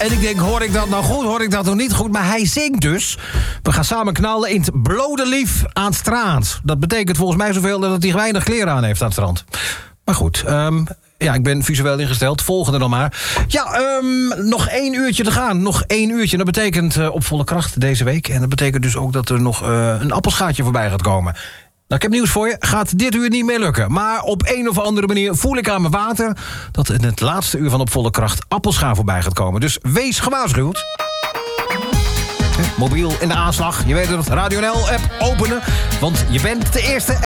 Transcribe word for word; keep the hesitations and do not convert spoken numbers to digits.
En ik denk, hoor ik dat nou goed, hoor ik dat nog niet goed? Maar hij zingt dus. We gaan samen knallen in het blode lief aan het strand. Dat betekent volgens mij zoveel dat hij weinig kleren aan heeft aan het strand. Maar goed, um, ja, ik ben visueel ingesteld. Volgende dan maar. Ja, um, nog één uurtje te gaan. Nog één uurtje. Dat betekent uh, op volle kracht deze week. En dat betekent dus ook dat er nog uh, een appelschaatje voorbij gaat komen. Nou, ik heb nieuws voor je. Gaat dit uur niet meer lukken. Maar op een of andere manier voel ik aan mijn water dat in het laatste uur van Op Volle Kracht appelscha voorbij gaat komen. Dus wees gewaarschuwd. Mobiel in de aanslag. Je weet het, Radio N L-app openen. Want je bent de eerste